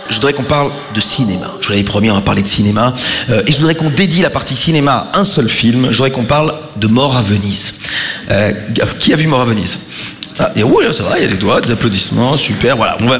je voudrais qu'on parle de cinéma. Je vous l'avais promis, on va parler de cinéma. Et je voudrais qu'on dédie la partie cinéma à un seul film. Je voudrais qu'on parle de Mort à Venise. Qui a vu Mort à Venise? Ah, et oui, ça va, il y a des doigts, des applaudissements, super. Voilà,